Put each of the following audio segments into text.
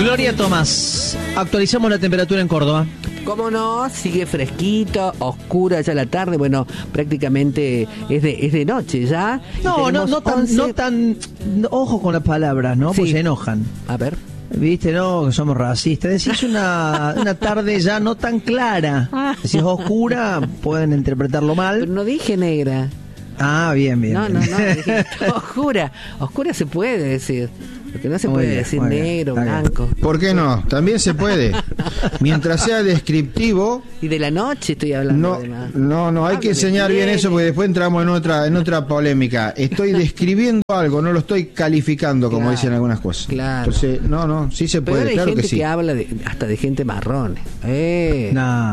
Gloria Tomás, actualizamos la temperatura en Córdoba. ¿Cómo no? Sigue fresquito, oscura ya la tarde. Bueno, prácticamente es de noche ya. No tan. Ojo con las palabras, ¿no? Sí. Pues se enojan. A ver. Viste, no, que somos racistas. Decís una tarde ya no tan clara. Si es oscura, pueden interpretarlo mal. Pero no dije negra. Ah, bien. No, dije oscura. Oscura se puede decir. Porque no se puede decir negro, blanco. ¿Por qué no? También se puede. Mientras sea descriptivo. Y de la noche estoy hablando. No, hay que enseñar bien eso porque después entramos en otra polémica. Estoy describiendo algo, no lo estoy calificando, como dicen algunas cosas. Claro. Entonces, sí se puede, hay claro gente que sí. que habla hasta de gente marrón. Hay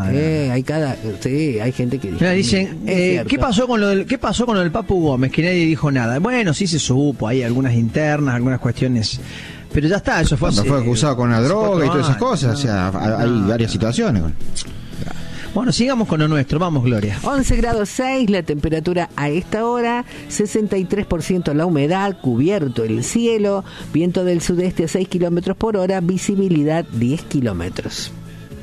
gente que dice. Dicen, ¿qué pasó con lo del Papu Gómez? Que nadie dijo nada. Bueno, sí se supo, hay algunas internas, algunas cuestiones. Pero ya está, eso fue acusado con la droga y todas esas cosas. O sea, hay varias situaciones. Bueno, sigamos con lo nuestro. Vamos, Gloria. 11 grados 6 la temperatura a esta hora, 63% la humedad, cubierto el cielo, viento del sudeste a 6 kilómetros por hora, visibilidad 10 kilómetros.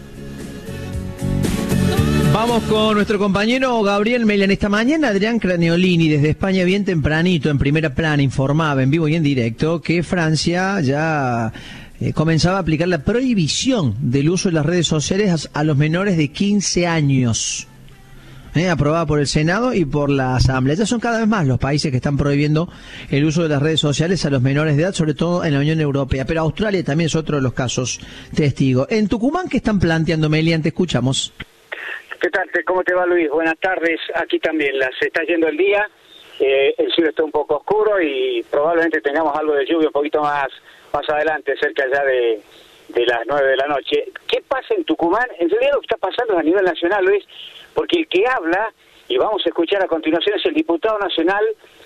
Vamos con nuestro compañero Gabriel Melian. Esta mañana Adrián Craniolini desde España bien tempranito en Primera Plana informaba en vivo y en directo que Francia ya comenzaba a aplicar la prohibición del uso de las redes sociales a los menores de 15 años. Aprobada por el Senado y por la Asamblea. Ya son cada vez más los países que están prohibiendo el uso de las redes sociales a los menores de edad, sobre todo en la Unión Europea. Pero Australia también es otro de los casos testigos. En Tucumán, ¿qué están planteando, Melian? Te escuchamos. ¿Qué tal? ¿Cómo te va, Luis? Buenas tardes. Aquí también se está yendo el día. El cielo está un poco oscuro y probablemente tengamos algo de lluvia un poquito más adelante, cerca ya de las 9 de la noche. ¿Qué pasa en Tucumán? En realidad lo que está pasando es a nivel nacional, Luis, porque el que habla, y vamos a escuchar a continuación, es el diputado nacional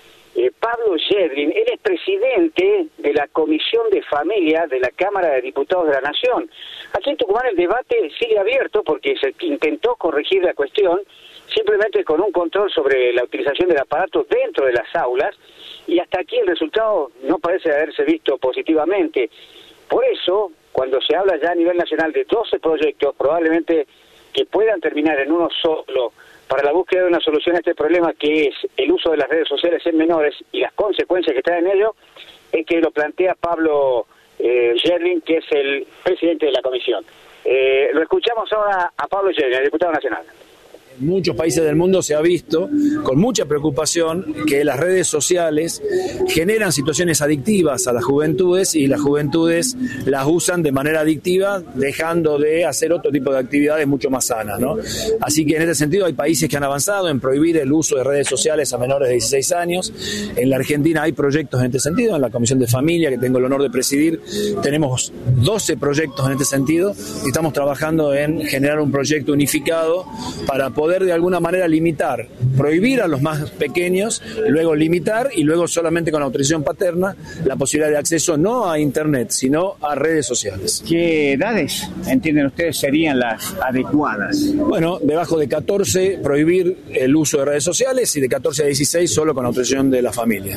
Pablo Yedlin. Él es presidente de la Comisión de Familia de la Cámara de Diputados de la Nación. Aquí en Tucumán el debate sigue abierto porque se intentó corregir la cuestión simplemente con un control sobre la utilización del aparato dentro de las aulas y hasta aquí el resultado no parece haberse visto positivamente. Por eso, cuando se habla ya a nivel nacional de 12 proyectos, probablemente que puedan terminar en uno solo, para la búsqueda de una solución a este problema que es el uso de las redes sociales en menores y las consecuencias que traen en ello, es que lo plantea Pablo Yedlin, que es el presidente de la comisión. Lo escuchamos ahora a Pablo Yedlin, el diputado nacional. En muchos países del mundo se ha visto con mucha preocupación que las redes sociales generan situaciones adictivas a las juventudes y las juventudes las usan de manera adictiva, dejando de hacer otro tipo de actividades mucho más sanas, ¿no? Así que en este sentido hay países que han avanzado en prohibir el uso de redes sociales a menores de 16 años. En la Argentina hay proyectos en este sentido, en la Comisión de Familia, que tengo el honor de presidir, tenemos 12 proyectos en este sentido y estamos trabajando en generar un proyecto unificado para poder de alguna manera limitar, prohibir a los más pequeños, luego limitar y luego solamente con autorización paterna la posibilidad de acceso no a internet, sino a redes sociales. ¿Qué edades entienden ustedes serían las adecuadas? Bueno, debajo de 14 prohibir el uso de redes sociales y de 14 a 16 solo con autorización de la familia.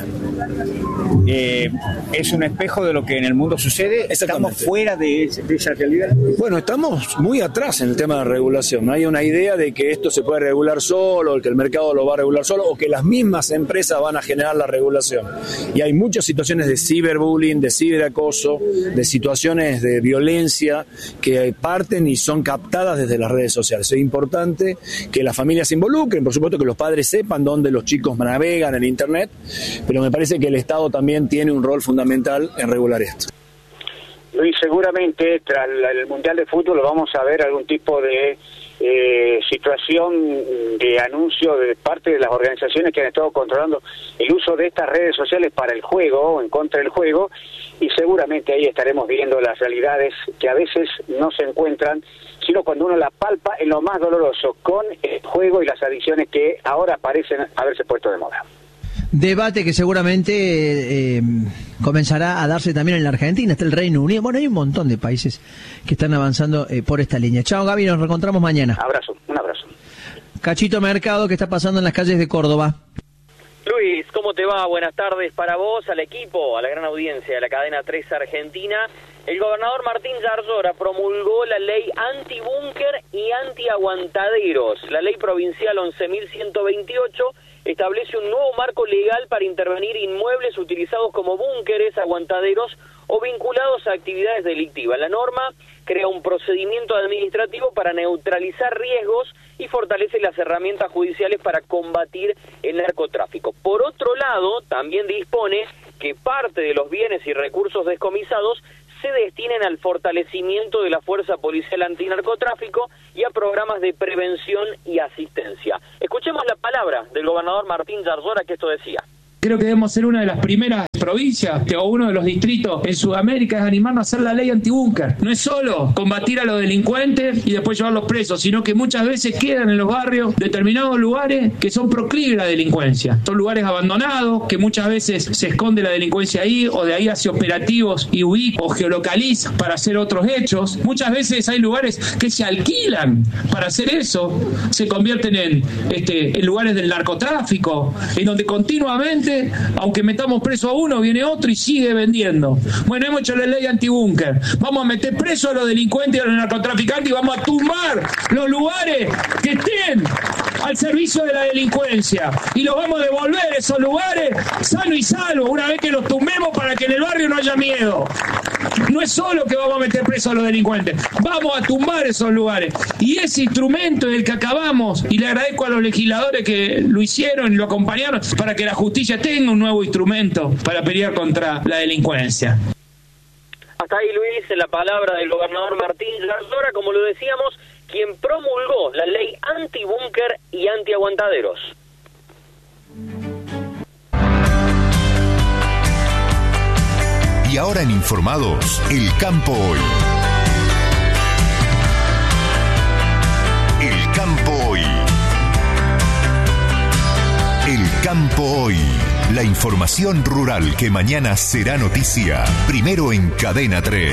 ¿Es un espejo de lo que en el mundo sucede? ¿Estamos fuera de esa realidad? Bueno, estamos muy atrás en el tema de la regulación. No hay una idea de que esto se puede regular solo, que el mercado lo va a regular solo, o que las mismas empresas van a generar la regulación. Y hay muchas situaciones de ciberbullying, de ciberacoso, de situaciones de violencia que parten y son captadas desde las redes sociales. Es importante que las familias se involucren, por supuesto que los padres sepan dónde los chicos navegan en internet, pero me parece que el Estado también tiene un rol fundamental en regular esto. Luis, seguramente tras el Mundial de Fútbol vamos a ver algún tipo de situación de anuncio de parte de las organizaciones que han estado controlando el uso de estas redes sociales para el juego o en contra del juego, y seguramente ahí estaremos viendo las realidades que a veces no se encuentran, sino cuando uno la palpa en lo más doloroso, con el juego y las adicciones que ahora parecen haberse puesto de moda. Debate que seguramente comenzará a darse también en la Argentina, está el Reino Unido. Bueno, hay un montón de países que están avanzando por esta línea. Chao, Gaby, nos reencontramos mañana. Un abrazo. Cachito Mercado, ¿qué está pasando en las calles de Córdoba? Luis, ¿cómo te va? Buenas tardes para vos, al equipo, a la gran audiencia de la cadena 3 Argentina. El gobernador Martín Zarzora promulgó la ley antibúnker y antiaguantaderos. La ley provincial 11.128 establece un nuevo marco legal para intervenir inmuebles utilizados como búnkeres, aguantaderos o vinculados a actividades delictivas. La norma crea un procedimiento administrativo para neutralizar riesgos y fortalece las herramientas judiciales para combatir el narcotráfico. Por otro lado, también dispone que parte de los bienes y recursos descomisados se destinen al fortalecimiento de la Fuerza Policial Antinarcotráfico y a programas de prevención y asistencia. Escuchemos la palabra del gobernador Martín Zarzora, que esto decía. Creo que debemos ser una de las primeras provincias o uno de los distritos en Sudamérica es animarnos a hacer la ley antibúnker. No es solo combatir a los delincuentes y después llevarlos presos, sino que muchas veces quedan en los barrios determinados lugares que son proclives a la delincuencia. Son lugares abandonados, que muchas veces se esconde la delincuencia ahí, o de ahí hace operativos y ubica o geolocaliza para hacer otros hechos. Muchas veces hay lugares que se alquilan para hacer eso, se convierten en lugares del narcotráfico, en donde continuamente, aunque metamos preso a uno, viene otro y sigue vendiendo. Bueno, hemos hecho la ley antibúnker. Vamos a meter preso a los delincuentes y a los narcotraficantes y vamos a tumbar los lugares que estén al servicio de la delincuencia. Y los vamos a devolver esos lugares sano y salvo, una vez que los tumbemos, para que en el barrio no haya miedo. No es solo que vamos a meter preso a los delincuentes, vamos a tumbar esos lugares. Y ese instrumento es el que acabamos, y le agradezco a los legisladores que lo hicieron y lo acompañaron, para que la justicia tenga un nuevo instrumento para pelear contra la delincuencia. Hasta ahí, Luis, la palabra del gobernador Martín Zarzora, como lo decíamos, quien promulgó la ley antibúnker y antiaguantaderos. Y ahora en Informados, El Campo Hoy. El Campo Hoy. El Campo Hoy. La información rural que mañana será noticia. Primero en Cadena 3.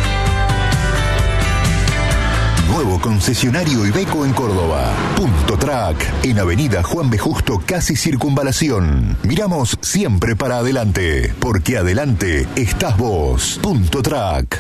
Nuevo concesionario Iveco en Córdoba. Punto Track, en Avenida Juan B. Justo, casi Circunvalación. Miramos siempre para adelante, porque adelante estás vos. Punto Track.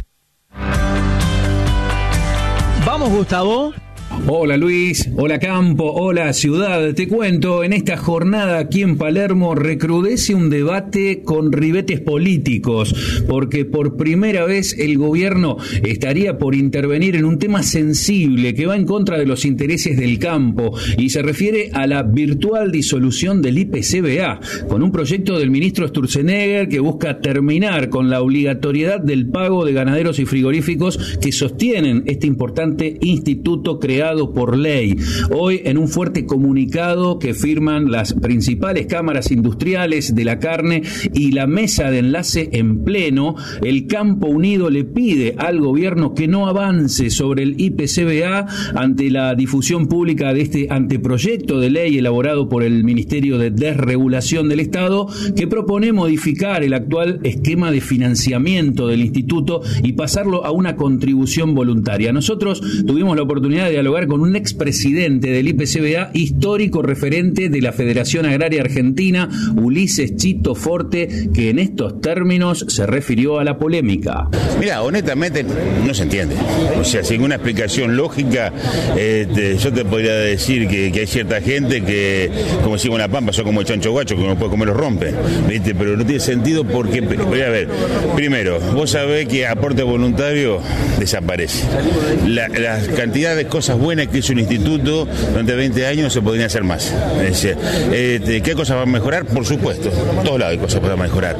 Vamos, Gustavo. Hola Luis, hola Campo, hola Ciudad. Te cuento, en esta jornada aquí en Palermo recrudece un debate con ribetes políticos, porque por primera vez el gobierno estaría por intervenir en un tema sensible que va en contra de los intereses del campo, y se refiere a la virtual disolución del IPCBA, con un proyecto del ministro Sturzenegger que busca terminar con la obligatoriedad del pago de ganaderos y frigoríficos que sostienen este importante instituto creado por ley. Hoy, en un fuerte comunicado que firman las principales cámaras industriales de la carne y la mesa de enlace en pleno, el Campo Unido le pide al gobierno que no avance sobre el IPCBA ante la difusión pública de este anteproyecto de ley elaborado por el Ministerio de Desregulación del Estado, que propone modificar el actual esquema de financiamiento del instituto y pasarlo a una contribución voluntaria. Nosotros tuvimos la oportunidad de dialogar con un expresidente del IPCBA, histórico referente de la Federación Agraria Argentina, Ulises Chito Forte, que en estos términos se refirió a la polémica. Mira, honestamente no se entiende. O sea, sin una explicación lógica, yo te podría decir que hay cierta gente que, como decimos en La Pampa, son como el chancho guacho, que uno puede comer los rompe, ¿viste? Pero no tiene sentido porque, a ver, primero, vos sabés que aporte voluntario desaparece. La cantidad de cosas buenas que es un instituto durante 20 años se podrían hacer más. Es decir, ¿qué cosas van a mejorar? Por supuesto, en todos lados hay cosas para mejorar.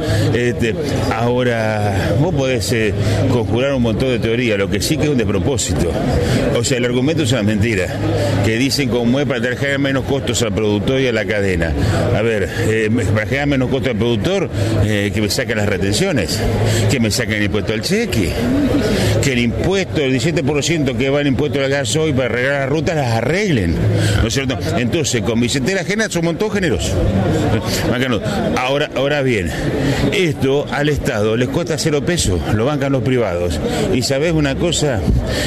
Ahora, vos podés conjurar un montón de teorías, lo que sí que es un despropósito. O sea, el argumento es una mentira, que dicen como es para generar menos costos al productor y a la cadena. A ver, para generar menos costos al productor, que me saquen las retenciones, que me saquen el impuesto al cheque, que el impuesto, el 17% que va en impuesto al gasoil para arreglar las rutas, las arreglen, ¿no es cierto? Entonces, con billetera ajena somos todos generosos. Ahora bien, esto al Estado les cuesta 0 pesos, lo bancan los privados. Y ¿sabés una cosa?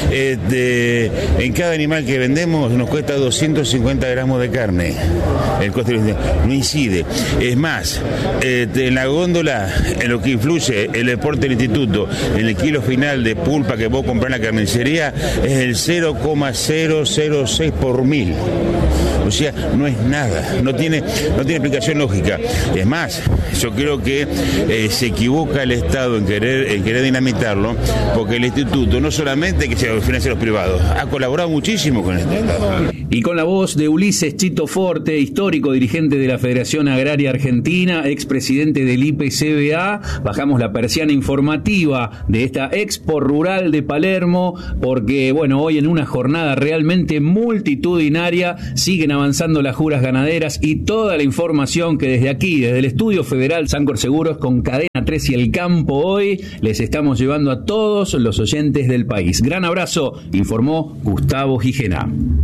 En cada animal que vendemos nos cuesta 250 gramos de carne. El coste no incide. Es más, en la góndola, en lo que influye el deporte del instituto, en el kilo final de pulpa que vos comprás en la carnicería, es el 0,006 por 1000. O sea, no es nada, no tiene explicación lógica. Es más, yo creo que se equivoca el Estado en querer dinamitarlo, porque el instituto no solamente que se financia a los privados, ha colaborado muchísimo con el Estado. Y con la voz de Ulises Chito Forte, histórico dirigente de la Federación Agraria Argentina, expresidente del IPCBA, bajamos la persiana informativa de esta Expo Rural de Palermo, porque bueno, hoy en una jornada realmente multitudinaria siguen avanzando las juras ganaderas y toda la información que desde aquí, desde el Estudio Federal Sancor Seguros con Cadena 3 y El Campo hoy, les estamos llevando a todos los oyentes del país. Gran abrazo, informó Gustavo Gijena.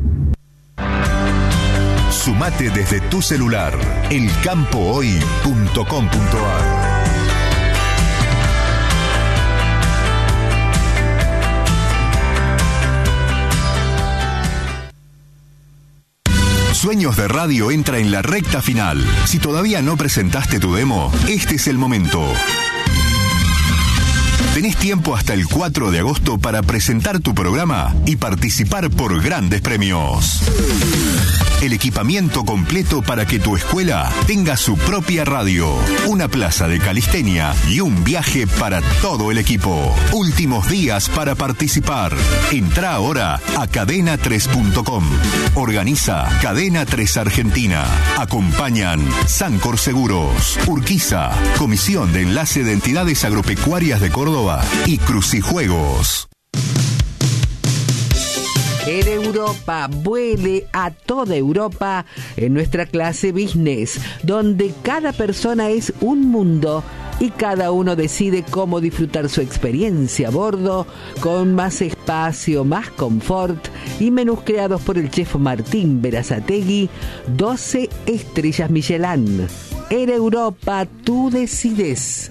Sumate desde tu celular, elcampohoy.com.ar. Sueños de Radio entra en la recta final. Si todavía no presentaste tu demo, este es el momento. Tenés tiempo hasta el 4 de agosto para presentar tu programa y participar por grandes premios. El equipamiento completo para que tu escuela tenga su propia radio, una plaza de calistenia y un viaje para todo el equipo. Últimos días para participar. Entrá ahora a cadena3.com. Organiza Cadena 3 Argentina. Acompañan Sancor Seguros, Urquiza, Comisión de Enlace de Entidades Agropecuarias de Córdoba y Crucijuegos. En Europa, vuele a toda Europa en nuestra clase business, donde cada persona es un mundo y cada uno decide cómo disfrutar su experiencia a bordo, con más espacio, más confort y menús creados por el chef Martín Berazategui, 12 estrellas Michelin. En Europa, tú decides.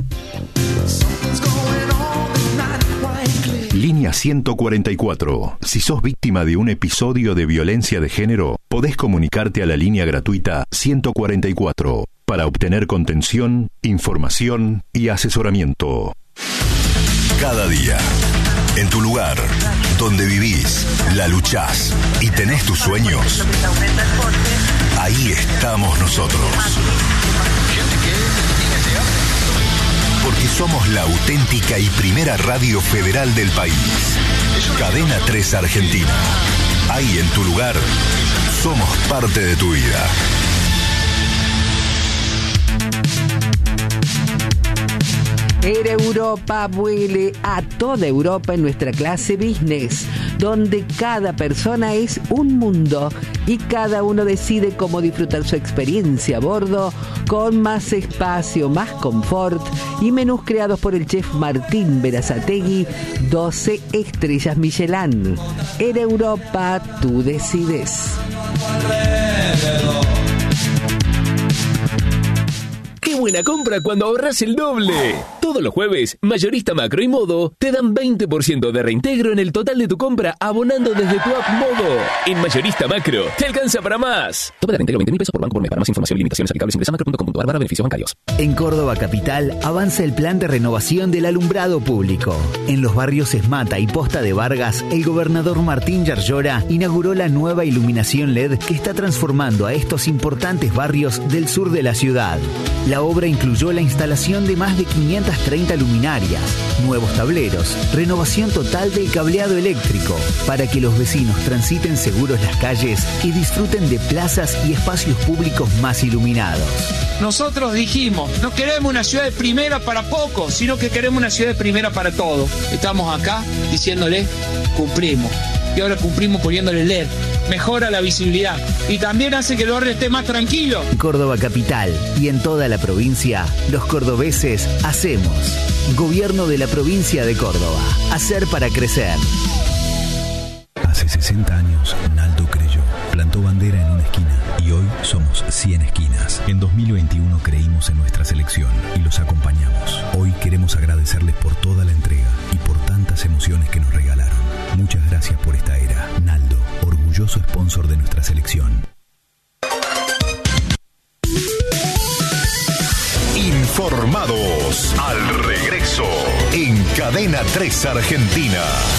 Línea 144. Si sos víctima de un episodio de violencia de género, podés comunicarte a la línea gratuita 144 para obtener contención, información y asesoramiento. Cada día, en tu lugar, donde vivís, la luchás y tenés tus sueños, ahí estamos nosotros. Porque somos la auténtica y primera radio federal del país. Cadena 3 Argentina. Ahí en tu lugar, somos parte de tu vida. En Europa, vuele a toda Europa en nuestra clase business, donde cada persona es un mundo y cada uno decide cómo disfrutar su experiencia a bordo, con más espacio, más confort y menús creados por el chef Martín Berazategui, 12 estrellas Michelin. En Europa, tú decides. ¡Qué buena compra cuando ahorras el doble! Todos los jueves, Mayorista Macro y Modo te dan 20% de reintegro en el total de tu compra abonando desde tu app Modo. En Mayorista Macro, te alcanza para más. Tope de reintegro 20.000 pesos por banco por mes. Para más información y limitaciones aplicables ingresa macro.com.ar/beneficios bancarios. En Córdoba Capital avanza el plan de renovación del alumbrado público. En los barrios Esmata y Posta de Vargas, el gobernador Martín Yarlora inauguró la nueva iluminación LED que está transformando a estos importantes barrios del sur de la ciudad. La obra incluyó la instalación de más de 530 luminarias, nuevos tableros, renovación total del cableado eléctrico, para que los vecinos transiten seguros las calles y disfruten de plazas y espacios públicos más iluminados. Nosotros dijimos, no queremos una ciudad de primera para pocos, sino que queremos una ciudad de primera para todos. Estamos acá diciéndole, cumplimos. y ahora cumplimos poniéndole LED. Mejora la visibilidad y también hace que el barrio esté más tranquilo. Córdoba capital y en toda la provincia, los cordobeses hacemos. Gobierno de la provincia de Córdoba. Hacer para crecer. Hace 60 años, Naldo creyó. Plantó bandera en una esquina y hoy somos 100 esquinas. En 2021 creímos en nuestra selección y los acompañamos. Hoy queremos agradecerles por toda la entrega y por tantas emociones que nos regalaron. Muchas gracias por esta era. Naldo, orgulloso sponsor de nuestra selección. Informados al regreso en Cadena 3 Argentina.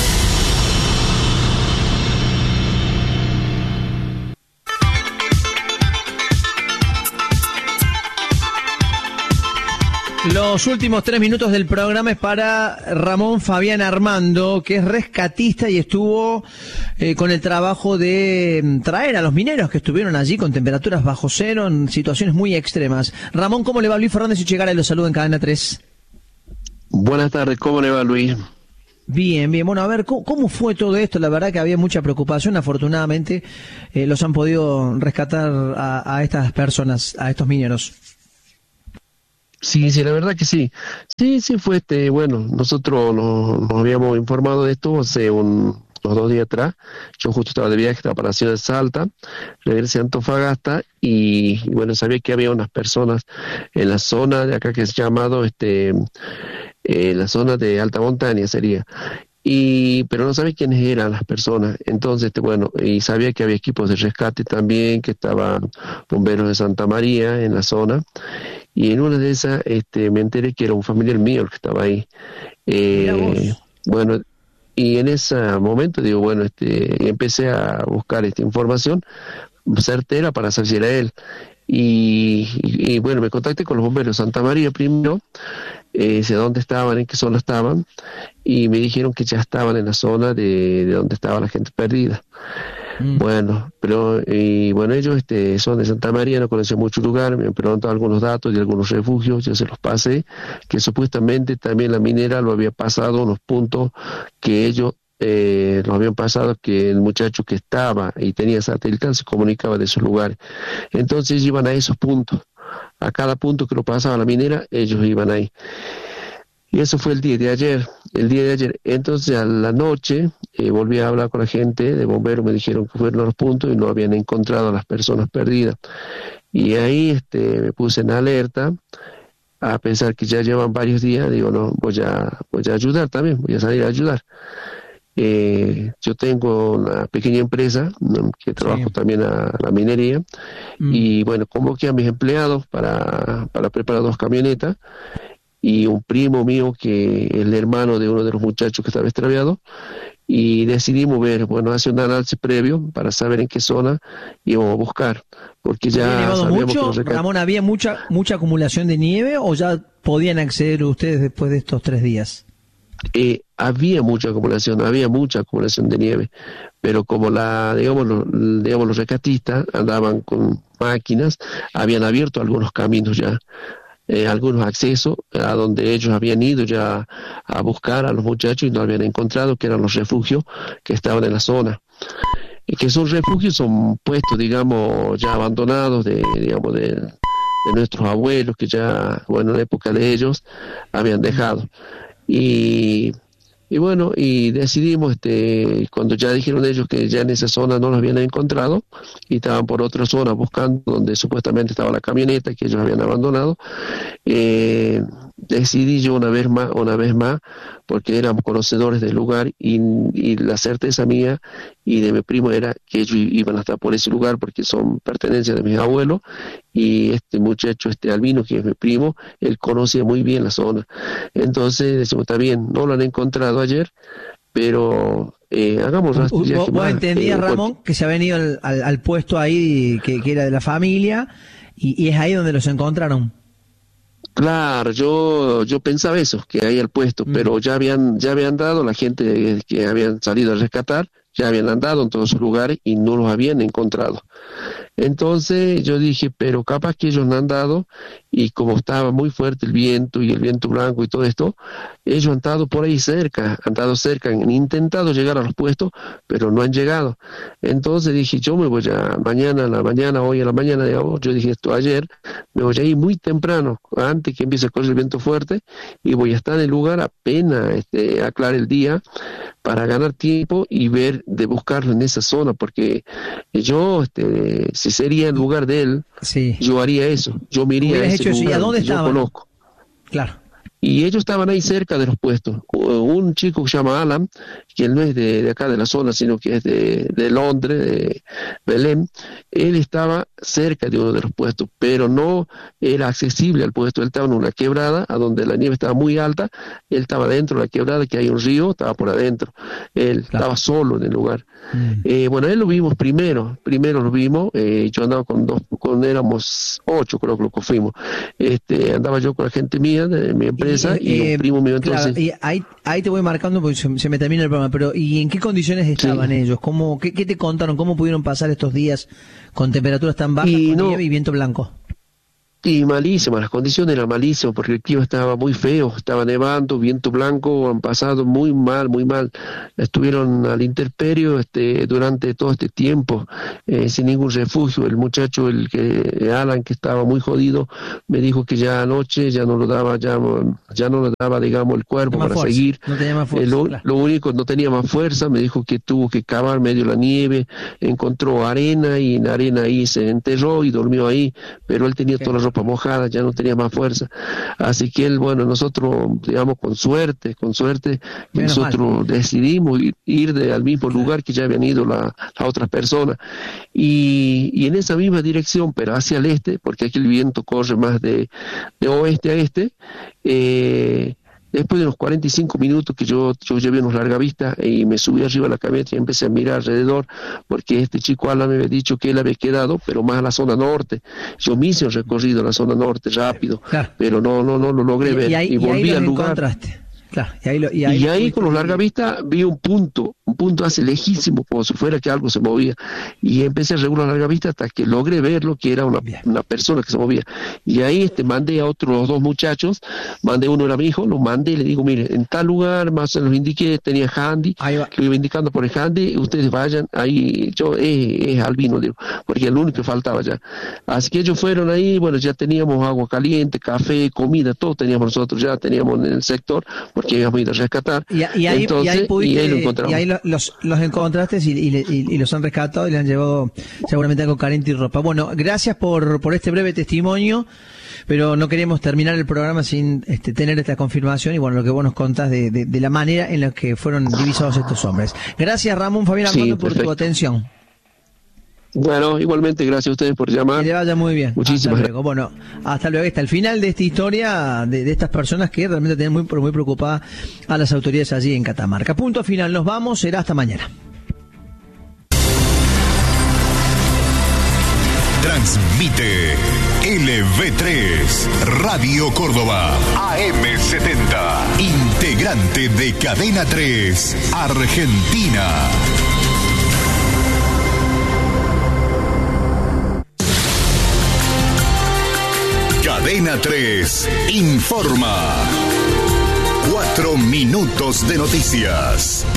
Los últimos 3 minutos del programa es para Ramón Fabián Armando, que es rescatista y estuvo con el trabajo de traer a los mineros que estuvieron allí con temperaturas bajo cero en situaciones muy extremas. Ramón, ¿cómo le va? Luis Fernández Uchegara y lo saluda en Cadena 3. Buenas tardes, ¿cómo le va, Luis? Bien, bien. Bueno, a ver, ¿cómo fue todo esto? La verdad que había mucha preocupación. Afortunadamente los han podido rescatar a estas personas, a estos mineros. Sí, la verdad que sí. Sí, fue bueno, nosotros nos habíamos informado de esto hace unos 2 días atrás. Yo justo estaba de viaje, estaba para la ciudad de Salta, regresé a Antofagasta y bueno, sabía que había unas personas en la zona de acá que es llamado, la zona de alta montaña sería. Pero no sabía quiénes eran las personas. Entonces, bueno, y sabía que había equipos de rescate también, que estaban bomberos de Santa María en la zona. Y en una de esas me enteré que era un familiar mío el que estaba ahí. Bueno, y en ese momento digo, bueno, empecé a buscar esta información certera para saber si era él. Y bueno, me contacté con los bomberos de Santa María primero, sé dónde estaban, en qué zona estaban, y me dijeron que ya estaban en la zona de donde estaba la gente perdida. Bueno, pero ellos son de Santa María, no conocen mucho lugar, me han preguntado algunos datos de algunos refugios, yo se los pasé, que supuestamente también la minera lo había pasado unos puntos que ellos los habían pasado, que el muchacho que estaba y tenía satelital se comunicaba de esos lugares. Entonces iban a esos puntos, a cada punto que lo pasaba la minera, ellos iban ahí. Y eso fue el día de ayer. Entonces a la noche volví a hablar con la gente de bomberos, me dijeron que fueron a los puntos y no habían encontrado a las personas perdidas. Y ahí me puse en alerta, a pensar que ya llevan varios días, digo, no, voy a ayudar también, voy a salir a ayudar. Yo tengo una pequeña empresa que trabajo también a la minería y bueno, convoqué a mis empleados para preparar 2 camionetas y un primo mío que es el hermano de uno de los muchachos que estaba extraviado, y decidimos ver, bueno, hacer un análisis previo para saber en qué zona íbamos a buscar, porque ya sabíamos mucho, que Ramón, ¿había mucha acumulación de nieve o ya podían acceder ustedes después de estos 3 días? Había mucha acumulación de nieve, pero como los rescatistas andaban con máquinas, habían abierto algunos caminos ya, algunos accesos a donde ellos habían ido ya a buscar a los muchachos y no habían encontrado, que eran los refugios que estaban en la zona. Y que esos refugios son puestos, digamos, ya abandonados de nuestros abuelos, que ya, bueno, en la época de ellos habían dejado. Y bueno, y decidimos, cuando ya dijeron ellos que ya en esa zona no los habían encontrado y estaban por otra zona buscando donde supuestamente estaba la camioneta que ellos habían abandonado, decidí yo una vez más, porque éramos conocedores del lugar y la certeza mía y de mi primo era que ellos iban a estar por ese lugar porque son pertenencias de mis abuelos, y este muchacho, Albino, que es mi primo, él conocía muy bien la zona. Entonces decimos, está bien, no lo han encontrado ayer, pero hagamos rastreaje. ¿Vos entendías, Ramón, que se ha venido al puesto ahí que era de la familia y es ahí donde los encontraron? Claro, yo pensaba eso, que ahí al puesto, pero ya habían dado, la gente que habían salido a rescatar, ya habían andado en todos esos lugares y no los habían encontrado. Entonces yo dije, pero capaz que ellos no han dado, y como estaba muy fuerte el viento y el viento blanco y todo esto, ellos han estado por ahí cerca, han intentado llegar a los puestos, pero no han llegado. Entonces dije, yo me voy a hoy a la mañana, digamos, yo dije esto ayer, me voy a ir muy temprano, antes que empiece a correr el viento fuerte, y voy a estar en el lugar apenas aclare el día, para ganar tiempo y ver de buscarlo en esa zona, porque yo, si sería el lugar de él, sí, yo haría eso, yo me iría a ese lugar, ¿y a dónde yo estaban? Conozco. Claro. Y ellos estaban ahí cerca de los puestos. Un chico que se llama Alan, que él no es de acá de la zona, sino que es de Londres, de Belém, él estaba cerca de uno de los puestos, pero no era accesible al puesto. Él estaba en una quebrada, a donde la nieve estaba muy alta, él estaba dentro de la quebrada, que hay un río, estaba por adentro. Él estaba solo en el lugar. Bueno, él lo vimos primero lo vimos, yo andaba éramos 8, creo que fuimos. Andaba yo con la gente mía, de mi empresa, y un primo mío. Entonces, claro, y ahí te voy marcando porque se me termina el programa, pero ¿y en qué condiciones estaban ellos? ¿Qué te contaron? ¿Cómo pudieron pasar estos días con temperaturas tan bajas, con nieve y viento blanco? Y malísimas, las condiciones eran malísimas, porque el clima estaba muy feo, estaba nevando, viento blanco, han pasado muy mal, estuvieron al intemperio durante todo este tiempo, sin ningún refugio. El muchacho, Alan, que estaba muy jodido, me dijo que ya anoche ya no lo daba, digamos, el cuerpo para fuerza, seguir. No tenía más fuerza, lo único, no tenía más fuerza, me dijo que tuvo que cavar medio la nieve, encontró arena, y en arena ahí se enterró y durmió ahí, pero él tenía toda la ropa mojada, ya no tenía más fuerza. Así que nosotros, digamos, con suerte, nosotros decidimos ir al mismo lugar que ya habían ido las otras personas. Y en esa misma dirección, pero hacia el este, porque aquí el viento corre más de oeste a este, después de unos 45 minutos que yo llevé unos largavistas y me subí arriba de la camioneta y empecé a mirar alrededor, porque este chico Alan me había dicho que él había quedado, pero más a la zona norte. Yo me hice un recorrido a la zona norte rápido, pero no lo logré ver. Y volví al lugar. Encontraste. Claro, y ahí con los largavistas vi un punto hace lejísimo, como si fuera que algo se movía, y empecé a regular largavistas hasta que logré verlo, que era una persona que se movía. Y ahí mandé a otros 2 muchachos, uno era mi hijo, lo mandé y le digo, mire, en tal lugar, más o menos indiqué, tenía handy, lo iba indicando por el handy, ustedes vayan, ahí es albino, digo, porque el único que faltaba ya. Así que ellos fueron ahí, bueno, ya teníamos agua caliente, café, comida, todo teníamos nosotros, ya teníamos en el sector, porque íbamos a ir a rescatar. Y ahí lo encontramos. Y ahí los encontraste y los han rescatado y le han llevado seguramente algo caliente y ropa. Bueno, gracias por este breve testimonio, pero no queremos terminar el programa sin tener esta confirmación y bueno, lo que vos nos contás de la manera en la que fueron divisados estos hombres. Gracias, Ramón Fabián Armando, por tu atención. Bueno, igualmente, gracias a ustedes por llamar. Que le vaya muy bien. Muchísimas gracias. Bueno, hasta luego. Hasta el final de esta historia de estas personas que realmente tienen muy preocupadas a las autoridades allí en Catamarca. Punto final. Nos vamos. Será hasta mañana. Transmite LV3 Radio Córdoba AM70, integrante de Cadena 3 Argentina. Cadena 3 informa. 4 minutos de noticias.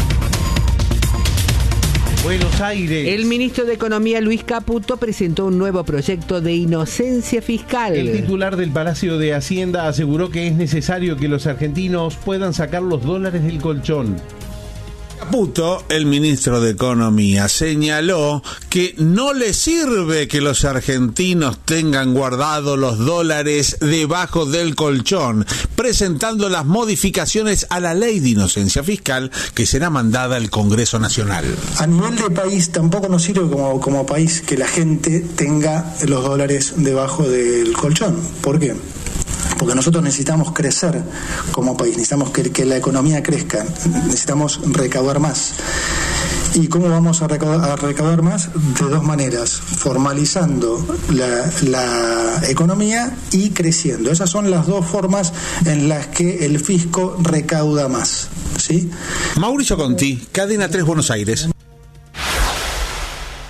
Buenos Aires. El ministro de Economía, Luis Caputo, presentó un nuevo proyecto de inocencia fiscal. El titular del Palacio de Hacienda aseguró que es necesario que los argentinos puedan sacar los dólares del colchón. Caputo, el ministro de Economía, señaló que no le sirve que los argentinos tengan guardados los dólares debajo del colchón, presentando las modificaciones a la ley de inocencia fiscal que será mandada al Congreso Nacional. A nivel de país tampoco nos sirve como país que la gente tenga los dólares debajo del colchón. ¿Por qué? Porque nosotros necesitamos crecer como país, necesitamos que la economía crezca, necesitamos recaudar más. ¿Y cómo vamos a recaudar más? De 2 maneras, formalizando la economía y creciendo. Esas son las 2 formas en las que el fisco recauda más, ¿sí? Mauricio Conti, Cadena 3 Buenos Aires.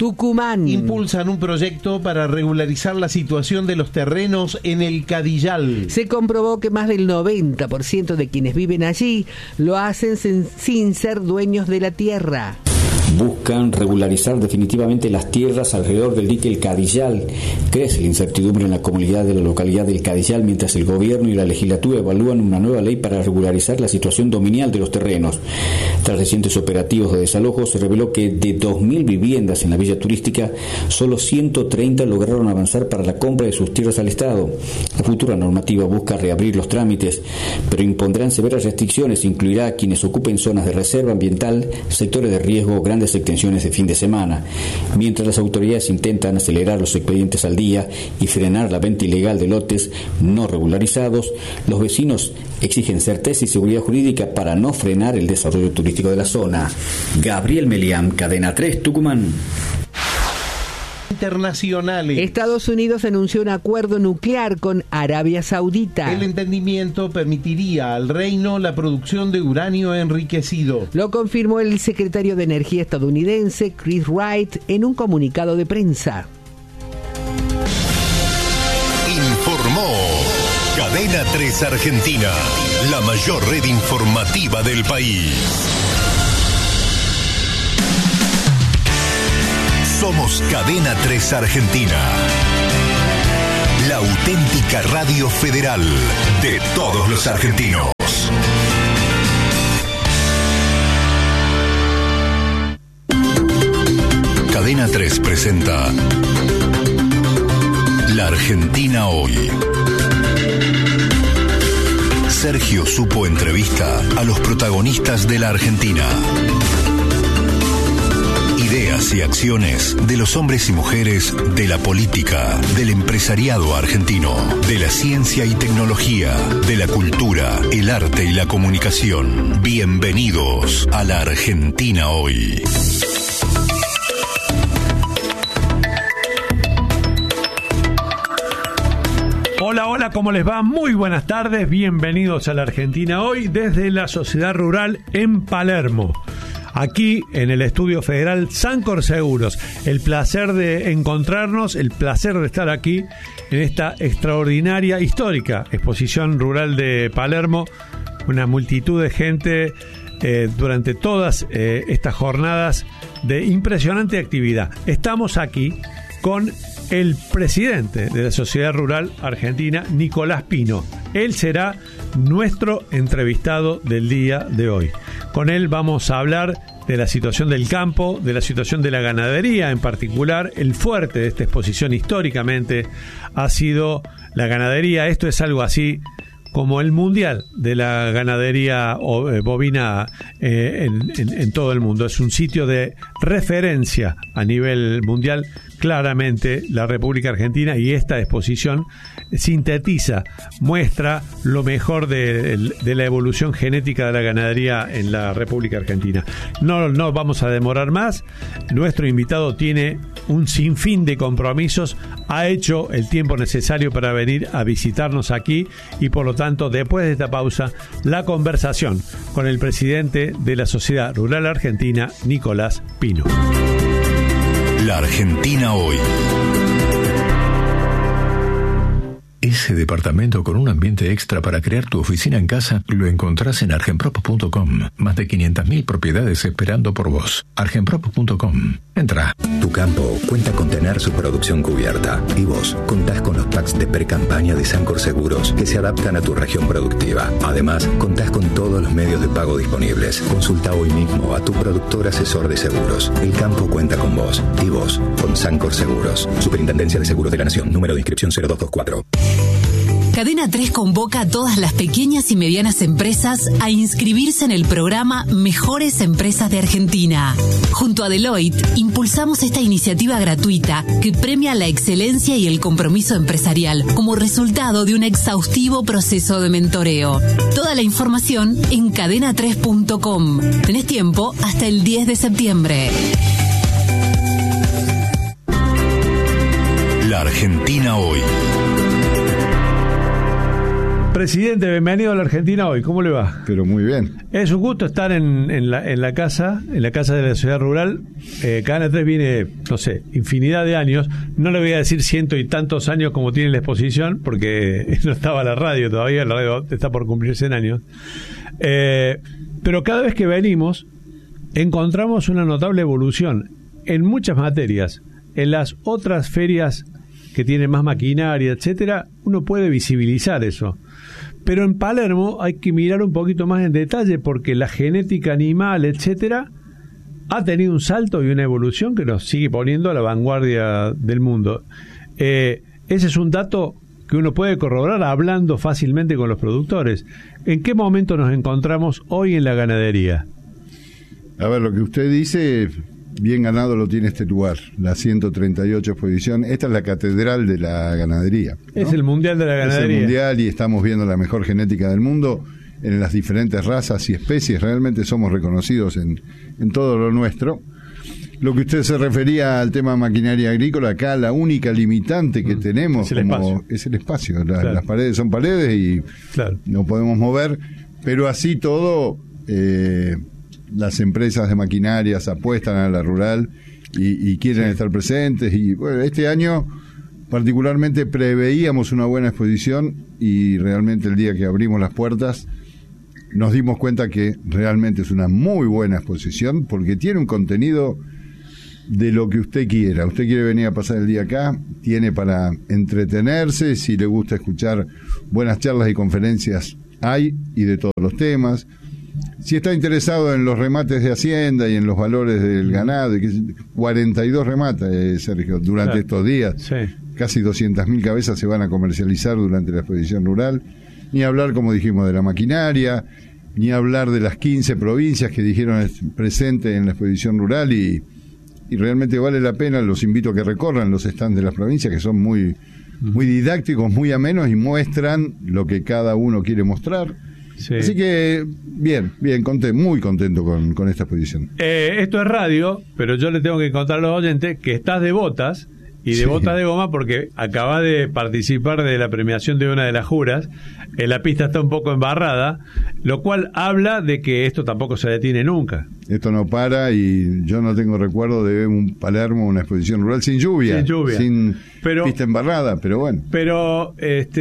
Tucumán. Impulsan un proyecto para regularizar la situación de los terrenos en el Cadillal. Se comprobó que más del 90% de quienes viven allí lo hacen sin ser dueños de la tierra. Buscan regularizar definitivamente las tierras alrededor del dique El Cadillal. Crece la incertidumbre en la comunidad de la localidad del Cadillal mientras el gobierno y la legislatura evalúan una nueva ley para regularizar la situación dominial de los terrenos. Tras recientes operativos de desalojo, se reveló que de 2.000 viviendas en la villa turística, solo 130 lograron avanzar para la compra de sus tierras al Estado. La futura normativa busca reabrir los trámites, pero impondrán severas restricciones. Incluirá a quienes ocupen zonas de reserva ambiental, sectores de riesgo, grandes extensiones de fin de semana. Mientras las autoridades intentan acelerar los expedientes al día y frenar la venta ilegal de lotes no regularizados, los vecinos exigen certeza y seguridad jurídica para no frenar el desarrollo turístico de la zona. Gabriel Melián, Cadena 3, Tucumán. Internacionales. Estados Unidos anunció un acuerdo nuclear con Arabia Saudita. El entendimiento permitiría al reino la producción de uranio enriquecido. Lo confirmó el secretario de Energía estadounidense, Chris Wright, en un comunicado de prensa. Informó Cadena 3 Argentina, la mayor red informativa del país. Somos Cadena 3 Argentina, la auténtica radio federal de todos los argentinos. Cadena 3 presenta La Argentina Hoy. Sergio Supo entrevista a los protagonistas de la Argentina. Ideas y acciones de los hombres y mujeres de la política, del empresariado argentino, de la ciencia y tecnología, de la cultura, el arte y la comunicación. Bienvenidos a la Argentina Hoy. Hola, hola, ¿cómo les va? Muy buenas tardes, bienvenidos a la Argentina Hoy desde la Sociedad Rural en Palermo. Aquí en el Estudio Federal Sancor Seguros. El placer de encontrarnos, el placer de estar aquí en esta extraordinaria, histórica exposición rural de Palermo. Una multitud de gente durante todas estas jornadas de impresionante actividad. Estamos aquí con el presidente de la Sociedad Rural Argentina, Nicolás Pino. Él será nuestro entrevistado del día de hoy. Con él vamos a hablar de la situación del campo, de la situación de la ganadería en particular. El fuerte de esta exposición históricamente ha sido la ganadería. Esto es algo así como el mundial de la ganadería bovina en todo el mundo. Es un sitio de referencia a nivel mundial. Claramente la República Argentina, y esta exposición sintetiza, muestra lo mejor de la evolución genética de la ganadería en la República Argentina. No vamos a demorar más. Nuestro invitado tiene un sinfín de compromisos, ha hecho el tiempo necesario para venir a visitarnos aquí y por lo tanto, después de esta pausa, la conversación con el presidente de la Sociedad Rural Argentina, Nicolás Pino. La Argentina Hoy. Ese departamento con un ambiente extra para crear tu oficina en casa lo encontrás en argenprop.com. Más de 500.000 propiedades esperando por vos. argenprop.com. Entra. Tu campo cuenta con tener su producción cubierta. Y vos contás con los packs de pre-campaña de Sancor Seguros que se adaptan a tu región productiva. Además, contás con todos los medios de pago disponibles. Consulta hoy mismo a tu productor asesor de seguros. El campo cuenta con vos. Y vos con Sancor Seguros. Superintendencia de Seguros de la Nación. Número de inscripción 0224. Cadena 3 convoca a todas las pequeñas y medianas empresas a inscribirse en el programa Mejores Empresas de Argentina. Junto a Deloitte, impulsamos esta iniciativa gratuita que premia la excelencia y el compromiso empresarial como resultado de un exhaustivo proceso de mentoreo. Toda la información en cadena3.com. Tenés tiempo hasta el 10 de septiembre. La Argentina Hoy. Presidente, bienvenido a la Argentina hoy. ¿Cómo le va? Pero muy bien. Es un gusto estar en la casa de la ciudad rural. Cadena 3 viene, no sé, infinidad de años. No le voy a decir 100 y tantos años como tiene la exposición, porque no estaba la radio todavía. La radio está por cumplir 100 años. Pero cada vez que venimos, encontramos una notable evolución en muchas materias. En las otras ferias que tienen más maquinaria, etcétera, uno puede visibilizar eso. Pero en Palermo hay que mirar un poquito más en detalle, porque la genética animal, etcétera, ha tenido un salto y una evolución que nos sigue poniendo a la vanguardia del mundo. Ese es un dato que uno puede corroborar hablando fácilmente con los productores. ¿En qué momento nos encontramos hoy en la ganadería? A ver, lo que usted dice, bien ganado lo tiene este lugar, la 138 exposición. Esta es la catedral de la ganadería, ¿no? Es el mundial de la ganadería. Es el mundial y estamos viendo la mejor genética del mundo en las diferentes razas y especies. Realmente somos reconocidos en todo lo nuestro. Lo que usted se refería al tema maquinaria agrícola, acá la única limitante que tenemos es el espacio. Claro. Las paredes son paredes y no podemos mover, pero así todo... las empresas de maquinarias apuestan a la rural y quieren estar presentes, y bueno, este año particularmente preveíamos una buena exposición y realmente el día que abrimos las puertas nos dimos cuenta que realmente es una muy buena exposición, porque tiene un contenido de lo que usted quiera. Usted quiere venir a pasar el día acá, tiene para entretenerse, si le gusta escuchar buenas charlas y conferencias hay, y de todos los temas. Si está interesado en los remates de Hacienda y en los valores del ganado, 42 remates, Sergio, durante estos días. Sí. Casi 200.000 cabezas se van a comercializar durante la exposición rural. Ni hablar, como dijimos, de la maquinaria, ni hablar de las 15 provincias que dijeron presentes en la exposición rural, y realmente vale la pena. Los invito a que recorran los stands de las provincias, que son muy didácticos, muy amenos, y muestran lo que cada uno quiere mostrar. Sí. Así que bien, muy contento con esta exposición. Esto es radio, pero yo le tengo que contar a los oyentes que estás de botas, y de botas de goma, porque acabas de participar de la premiación de una de las juras. La pista está un poco embarrada, lo cual habla de que esto tampoco se detiene nunca. Esto no para, y yo no tengo recuerdo de un Palermo, una exposición rural sin lluvia. Sin pista embarrada, pero bueno. Pero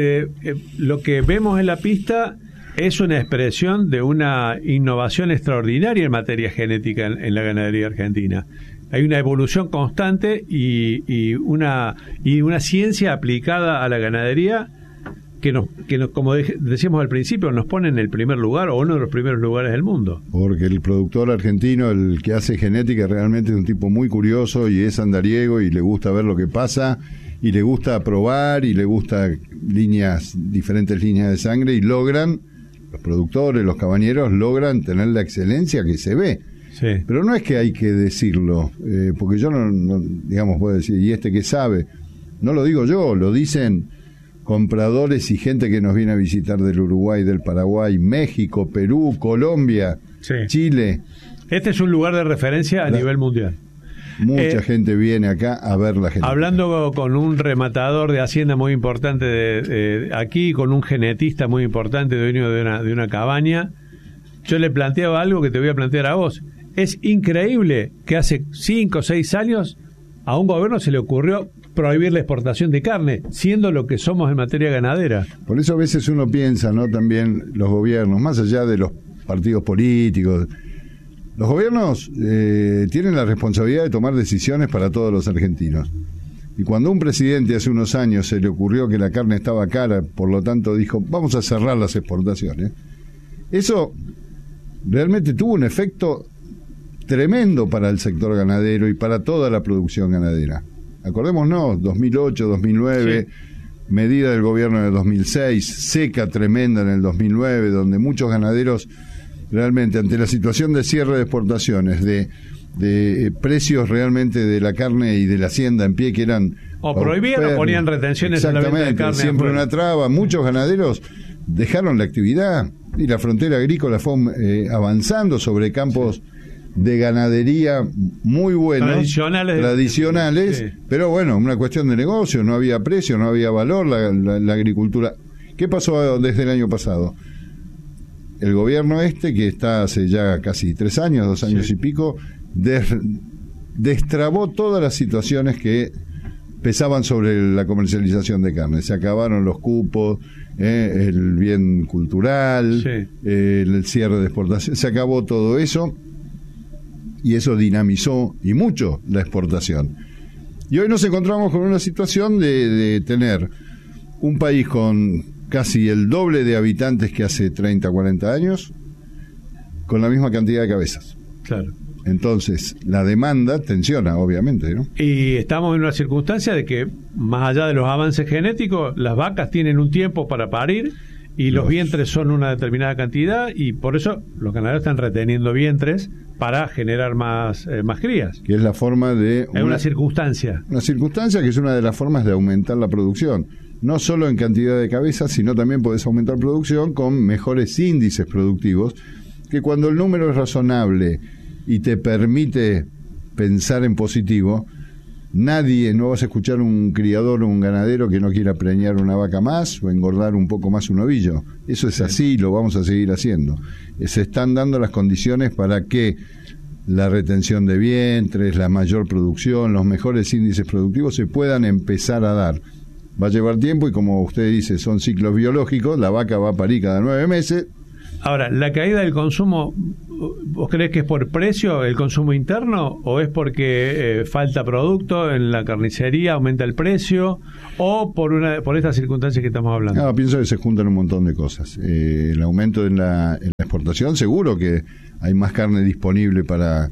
lo que vemos en la pista es una expresión de una innovación extraordinaria en materia genética en la ganadería argentina. Hay una evolución constante y una ciencia aplicada a la ganadería que nos, como decíamos al principio, nos pone en el primer lugar, o uno de los primeros lugares del mundo. Porque el productor argentino, el que hace genética, realmente es un tipo muy curioso y es andariego y le gusta ver lo que pasa y le gusta probar y le gusta diferentes líneas de sangre, y logran, los productores, los cabañeros logran tener la excelencia que se ve. Sí. Pero no es que hay que decirlo, porque yo no, digamos, puedo decir, y este que sabe, no lo digo yo, lo dicen compradores y gente que nos viene a visitar del Uruguay, del Paraguay, México, Perú, Colombia, Chile. Este es un lugar de referencia a nivel mundial. Mucha gente viene acá a ver la genética. Hablando con un rematador de hacienda muy importante de aquí, con un genetista muy importante, dueño de una cabaña, yo le planteaba algo que te voy a plantear a vos. Es increíble que hace 5 o 6 años a un gobierno se le ocurrió prohibir la exportación de carne, siendo lo que somos en materia ganadera. Por eso a veces uno piensa, ¿no? También los gobiernos, más allá de los partidos políticos, los gobiernos tienen la responsabilidad de tomar decisiones para todos los argentinos. Y cuando un presidente hace unos años se le ocurrió que la carne estaba cara, por lo tanto dijo, vamos a cerrar las exportaciones, eso realmente tuvo un efecto tremendo para el sector ganadero y para toda la producción ganadera. Acordémonos, 2008, 2009, medida del gobierno de 2006, seca tremenda en el 2009, donde muchos ganaderos realmente, ante la situación de cierre de exportaciones, de precios realmente de la carne y de la hacienda en pie que eran... O prohibían o ponían retenciones en la venta de carne. Siempre una traba. Muchos ganaderos dejaron la actividad y la frontera agrícola fue avanzando sobre campos de ganadería muy buenos, tradicionales, pero bueno, una cuestión de negocio, no había precio, no había valor, la agricultura ¿Qué pasó desde el año pasado? El gobierno que está hace ya casi 3 años, 2 años y pico, destrabó todas las situaciones que pesaban sobre la comercialización de carne. Se acabaron los cupos, el bien cultural, el cierre de exportación, se acabó todo eso, y eso dinamizó y mucho la exportación. Y hoy nos encontramos con una situación de tener un país con casi el doble de habitantes que hace 30, 40 años, con la misma cantidad de cabezas. Claro. Entonces, la demanda tensiona, obviamente, ¿no? Y estamos en una circunstancia de que, más allá de los avances genéticos, las vacas tienen un tiempo para parir y los vientres son una determinada cantidad, y por eso los ganaderos están reteniendo vientres para generar más crías. Que es la forma de... Es una circunstancia. Una circunstancia que es una de las formas de aumentar la producción. No solo en cantidad de cabezas, sino también podés aumentar producción con mejores índices productivos, que cuando el número es razonable y te permite pensar en positivo, no vas a escuchar un criador o un ganadero que no quiera preñar una vaca más o engordar un poco más un ovillo. Eso es así, lo vamos a seguir haciendo. Se están dando las condiciones para que la retención de vientres, la mayor producción, los mejores índices productivos se puedan empezar a dar. Va a llevar tiempo y, como usted dice, son ciclos biológicos, la vaca va a parir cada 9 meses. Ahora, ¿la caída del consumo, vos crees que es por precio, el consumo interno, o es porque falta producto en la carnicería, aumenta el precio, o por estas circunstancias que estamos hablando? No, pienso que se juntan un montón de cosas. El aumento en la exportación, seguro que hay más carne disponible para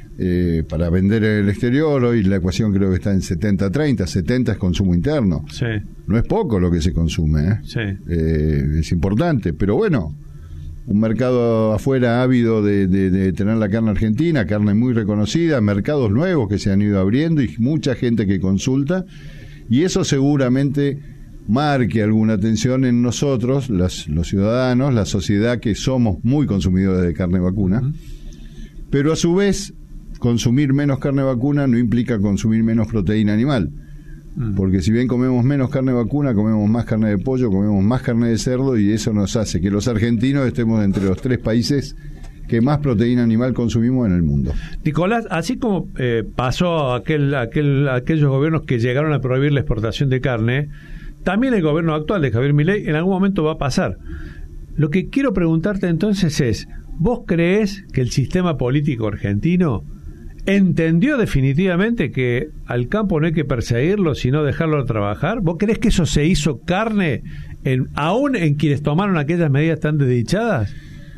vender en el exterior. Hoy la ecuación creo que está en 70-30, 70 es consumo interno. Sí. No es poco lo que se consume, Sí. Es importante, pero bueno, un mercado afuera ávido de tener la carne argentina, carne muy reconocida, mercados nuevos que se han ido abriendo y mucha gente que consulta, y eso seguramente marque alguna atención en nosotros, los ciudadanos, la sociedad, que somos muy consumidores de carne vacuna. Pero a su vez, consumir menos carne vacuna no implica consumir menos proteína animal, porque si bien comemos menos carne vacuna, comemos más carne de pollo, comemos más carne de cerdo, y eso nos hace que los argentinos estemos entre los 3 países que más proteína animal consumimos en el mundo. Nicolás, así como pasó aquellos gobiernos que llegaron a prohibir la exportación de carne, también el gobierno actual de Javier Milei en algún momento va a pasar. Lo que quiero preguntarte entonces es, ¿vos creés que el sistema político argentino entendió definitivamente que al campo no hay que perseguirlo, sino dejarlo trabajar? ¿Vos creés que eso se hizo carne aún en quienes tomaron aquellas medidas tan desdichadas?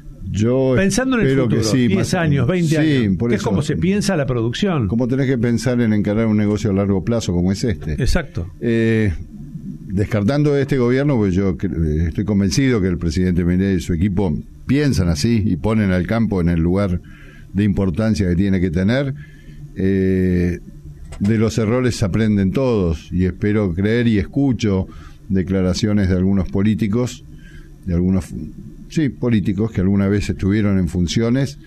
Yo pensando en el futuro, que sí, 10 años, 20 años, que es como se piensa la producción. Como tenés que pensar en encarar un negocio a largo plazo como es este. Exacto. Descartando este gobierno, pues yo estoy convencido que el presidente Milei y su equipo piensan así y ponen al campo en el lugar de importancia que tiene que tener. De los errores se aprenden todos, y espero creer y escucho declaraciones de algunos políticos, políticos que alguna vez estuvieron en funciones,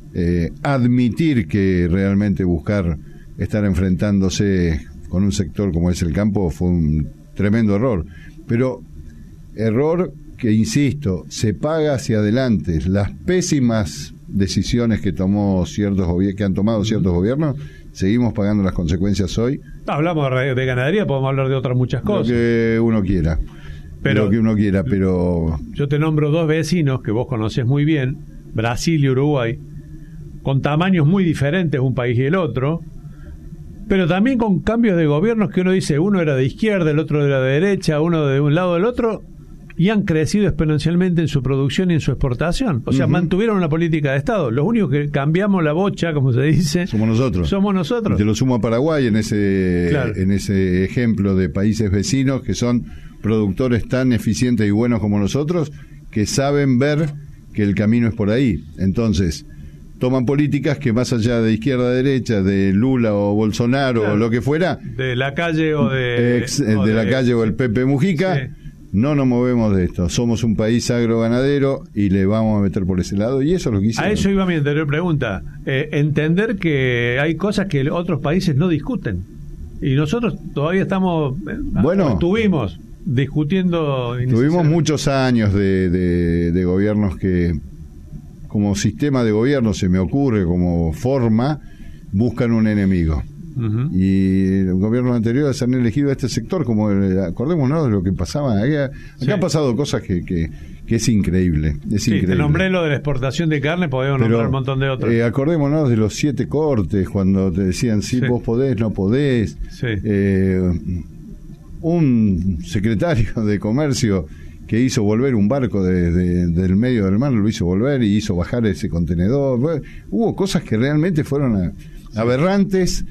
admitir que realmente buscar estar enfrentándose con un sector como es el campo fue un tremendo error, pero error que, insisto, se paga hacia adelante. Las pésimas decisiones que han tomado ciertos gobiernos, seguimos pagando las consecuencias hoy. Hablamos de ganadería, podemos hablar de otras muchas cosas. Lo que uno quiera. Pero yo te nombro 2 vecinos que vos conocés muy bien, Brasil y Uruguay, con tamaños muy diferentes un país y el otro, pero también con cambios de gobiernos que uno dice, uno era de izquierda, el otro era de derecha, uno de un lado del otro, y han crecido exponencialmente en su producción y en su exportación. O sea, mantuvieron una política de Estado. Los únicos que cambiamos la bocha, como se dice, somos nosotros. Te lo sumo a Paraguay en ese ejemplo de países vecinos que son productores tan eficientes y buenos como nosotros, que saben ver que el camino es por ahí. Entonces, toman políticas que, más allá de izquierda a derecha, de Lula o Bolsonaro o lo que fuera, de la calle o de la calle o el Pepe Mujica, no nos movemos de esto. Somos un país agroganadero y le vamos a meter por ese lado, y eso es lo que hicieron. A eso iba mi anterior pregunta. Entender que hay cosas que otros países no discuten y nosotros todavía estamos discutiendo. Tuvimos muchos años de gobiernos que, como sistema de gobierno, se me ocurre, como forma, buscan un enemigo. Y los gobiernos anteriores han elegido a este sector como acordémonos de lo que pasaba acá han pasado cosas que es increíble, increíble. Te nombré lo de la exportación de carne, podemos nombrar un montón de otros. Acordémonos de los 7 cortes, cuando te decían vos podés, no podés. Un secretario de comercio que hizo volver un barco del medio del mar, lo hizo volver y hizo bajar ese contenedor. Bueno, hubo cosas que realmente fueron aberrantes.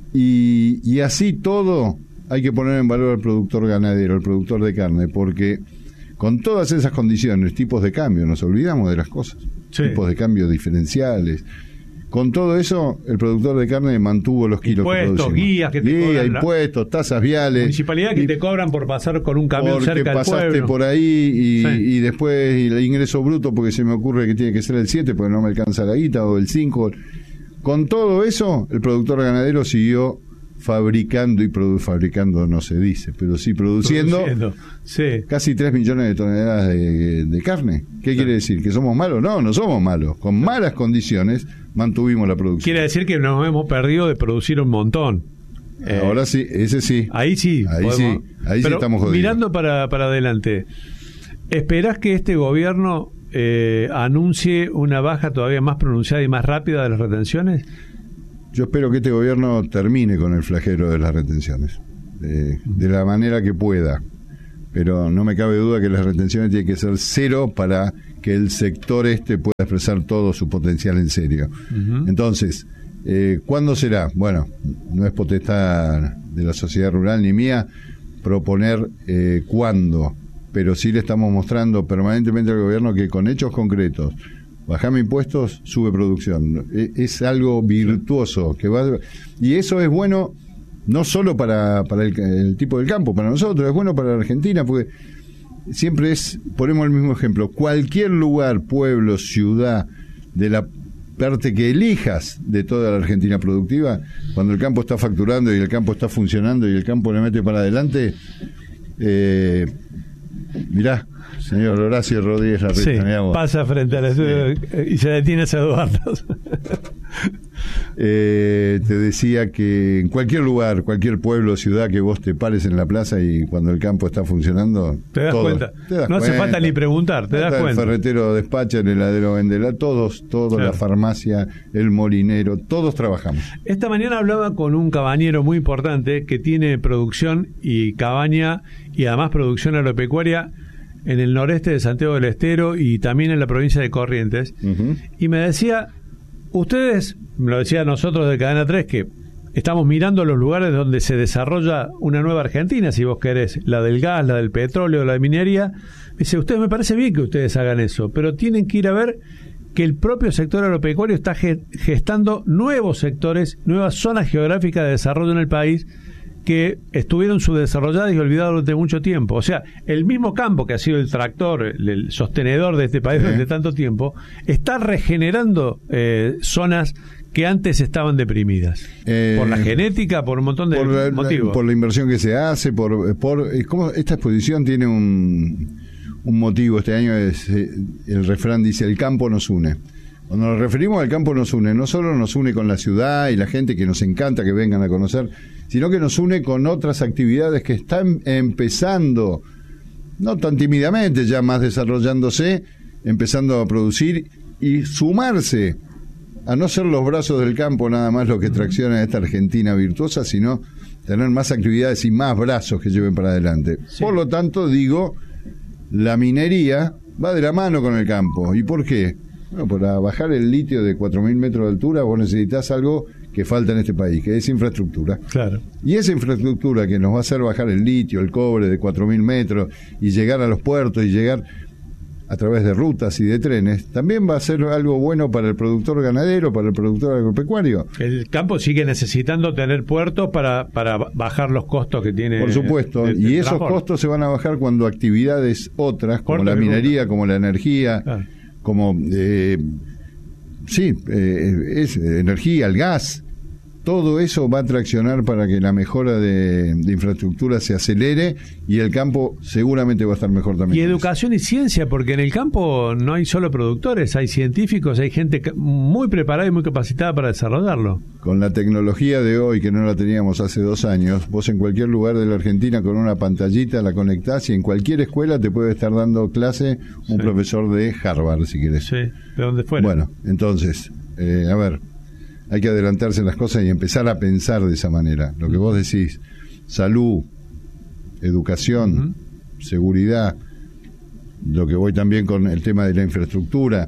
Y así todo hay que poner en valor al productor ganadero, al productor de carne, porque con todas esas condiciones, tipos de cambio, nos olvidamos de las cosas, tipos de cambio diferenciales, con todo eso el productor de carne mantuvo los kilos que producimos. Guías que te cobran, impuestos, tasas viales, municipalidad que te cobran por pasar con un camión cerca del pueblo, porque pasaste por ahí y después el ingreso bruto, porque se me ocurre que tiene que ser el 7 porque no me alcanza la guita, o el 5. Con todo eso, el productor ganadero siguió fabricando fabricando no se dice, pero sí produciendo. Casi 3 millones de toneladas de carne. ¿Qué quiere decir? ¿Que somos malos? No somos malos. Con malas condiciones mantuvimos la producción. Quiere decir que nos hemos perdido de producir un montón. Ahora sí, ese sí. Ahí sí. Ahí sí estamos jodidos. Mirando para adelante, ¿esperás que este gobierno anuncie una baja todavía más pronunciada y más rápida de las retenciones? Yo espero que este gobierno termine con el flagelo de las retenciones, de la manera que pueda, pero no me cabe duda que las retenciones tienen que ser 0 para que el sector pueda expresar todo su potencial en serio. Entonces, ¿cuándo será? Bueno, no es potestad de la sociedad rural ni mía proponer cuándo, pero sí le estamos mostrando permanentemente al gobierno que con hechos concretos, bajame impuestos, sube producción. Es algo virtuoso y eso es bueno no solo para el tipo del campo, para nosotros, es bueno para la Argentina, porque siempre ponemos el mismo ejemplo, cualquier lugar, pueblo, ciudad, de la parte que elijas de toda la Argentina productiva, cuando el campo está facturando y el campo está funcionando y el campo le mete para adelante, mirá, señor Horacio Rodríguez Larreta, pasa frente a la y se detiene a Eduardo. Te decía que en cualquier lugar, cualquier pueblo, ciudad que vos te pares en la plaza y cuando el campo está funcionando, te das cuenta. No hace falta ni preguntar, te das cuenta. El ferretero despacha, el heladero vende, todos, claro. La farmacia, el molinero, todos trabajamos. Esta mañana hablaba con un cabañero muy importante que tiene producción y cabaña y además producción agropecuaria en el noreste de Santiago del Estero y también en la provincia de Corrientes, y me decía, ustedes, me lo decía a nosotros de Cadena 3, que estamos mirando los lugares donde se desarrolla una nueva Argentina, si vos querés, la del gas, la del petróleo, la de minería. Me dice, ustedes, me parece bien que ustedes hagan eso, pero tienen que ir a ver que el propio sector agropecuario está gestando nuevos sectores, nuevas zonas geográficas de desarrollo en el país, que estuvieron subdesarrolladas y olvidadas durante mucho tiempo. O sea, el mismo campo que ha sido el tractor, el sostenedor de este país durante tanto tiempo, está regenerando zonas que antes estaban deprimidas. Por la genética, por un montón de motivos. Por la inversión que se hace, ¿cómo esta exposición tiene un motivo? Este año el refrán dice, el campo nos une. Cuando nos referimos al campo nos une, no solo nos une con la ciudad y la gente que nos encanta que vengan a conocer, sino que nos une con otras actividades que están empezando, no tan tímidamente, ya más desarrollándose, empezando a producir y sumarse a no ser los brazos del campo nada más lo que tracciona esta Argentina virtuosa, sino tener más actividades y más brazos que lleven para adelante. Sí. Por lo tanto, digo, la minería va de la mano con el campo. ¿Y por qué? Bueno, para bajar el litio de 4.000 metros de altura vos necesitas algo que falta en este país, que es infraestructura. Claro. Y esa infraestructura que nos va a hacer bajar el litio, el cobre de 4.000 metros y llegar a los puertos y llegar a través de rutas y de trenes, también va a ser algo bueno para el productor ganadero, para el productor agropecuario. El campo sigue necesitando tener puertos para bajar los costos que tiene. Por supuesto, y esos costos se van a bajar cuando actividades otras, como la minería, como la energía, claro, como es energía, el gas, todo eso va a traccionar para que la mejora de infraestructura se acelere y el campo seguramente va a estar mejor también. Y educación y ciencia, porque en el campo no hay solo productores, hay científicos, hay gente muy preparada y muy capacitada para desarrollarlo. Con la tecnología de hoy, que no la teníamos hace 2 años, vos en cualquier lugar de la Argentina con una pantallita la conectás y en cualquier escuela te puede estar dando clase un profesor de Harvard, si querés. Sí, de donde fuera. Bueno, entonces, a ver, hay que adelantarse en las cosas y empezar a pensar de esa manera. Lo que vos decís, salud, educación, seguridad, lo que voy también con el tema de la infraestructura,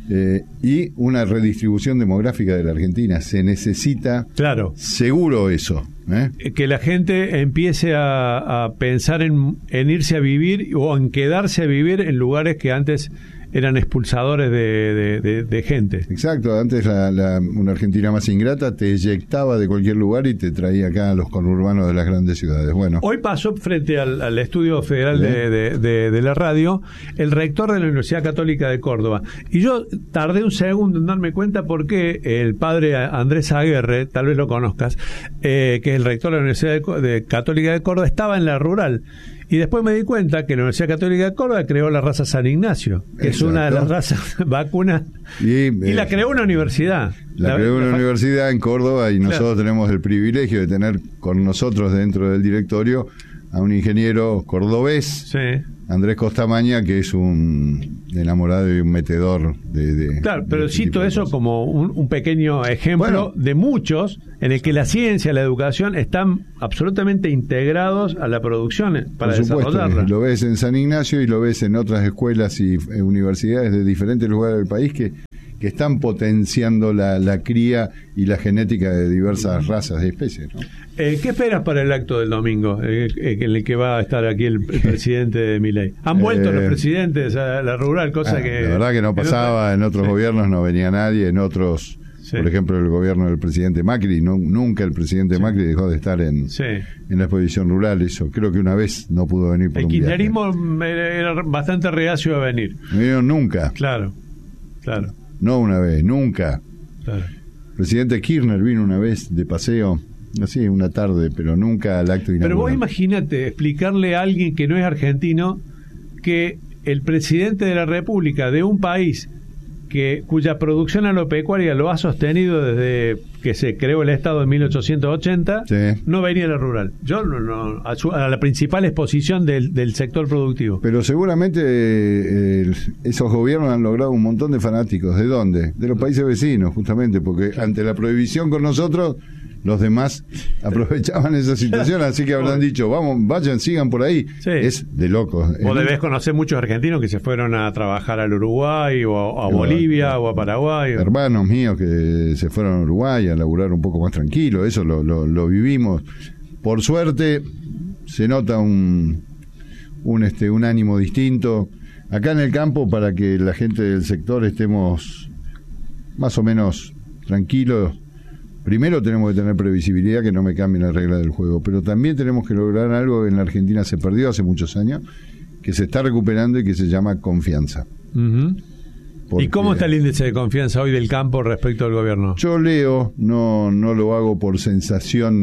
y una redistribución demográfica de la Argentina. Se necesita, seguro eso. Que la gente empiece a pensar en irse a vivir o en quedarse a vivir en lugares que antes eran expulsadores de gente. Exacto, antes una Argentina más ingrata te eyectaba de cualquier lugar y te traía acá a los conurbanos de las grandes ciudades. Bueno, hoy pasó frente al Estudio Federal de la radio el rector de la Universidad Católica de Córdoba, y yo tardé un segundo en darme cuenta porque el padre Andrés Aguerre, tal vez lo conozcas, que es el rector de la Universidad Católica de Córdoba, estaba en la rural. Y después me di cuenta que la Universidad Católica de Córdoba creó la raza San Ignacio, que es una de las razas vacunas, y la creó una universidad. La creó una universidad en Córdoba y nosotros tenemos el privilegio de tener con nosotros dentro del directorio a un ingeniero cordobés, Andrés Costamaña, que es un enamorado y un metedor de claro, pero cito eso como un pequeño ejemplo de muchos en el que la ciencia, la educación están absolutamente integrados a la producción para desarrollarla. Lo ves en San Ignacio y lo ves en otras escuelas y universidades de diferentes lugares del país que están potenciando la cría y la genética de diversas razas y especies, ¿no? ¿Qué esperas para el acto del domingo, en el que va a estar aquí el presidente de Milei? ¿Han vuelto los presidentes a la rural? Cosa que la verdad que no pasaba, en otros gobiernos no venía nadie, en otros, por ejemplo, el gobierno del presidente Macri, nunca el presidente Macri dejó de estar en la exposición rural. Eso creo que una vez no pudo venir por el un viaje. El kirchnerismo era bastante reacio a venir. No vinieron nunca. Claro. No una vez, nunca. Claro. El presidente Kirchner vino una vez de paseo, así una tarde, pero nunca al acto inaugural. Pero vos imagínate explicarle a alguien que no es argentino que el presidente de la República de un país cuya producción agropecuaria lo ha sostenido desde que se creó el Estado en 1880, no venía a la rural. Yo a la principal exposición del sector productivo. Pero seguramente esos gobiernos han logrado un montón de fanáticos. ¿De dónde? De los países vecinos, justamente, porque ante la prohibición con nosotros, los demás aprovechaban esa situación, así que habrán dicho, vayan, sigan por ahí. Es de locos. Vos debés conocer muchos argentinos que se fueron a trabajar al Uruguay o a Bolivia o a Paraguay. Hermanos míos que se fueron a Uruguay a laburar un poco más tranquilo, eso lo vivimos. Por suerte se nota un ánimo distinto acá en el campo para que la gente del sector estemos más o menos tranquilos. Primero tenemos que tener previsibilidad, que no me cambien las reglas del juego, pero también tenemos que lograr algo que en la Argentina se perdió hace muchos años, que se está recuperando y que se llama confianza. ¿Y cómo está el índice de confianza hoy del campo respecto al gobierno? Yo leo, no lo hago por sensación,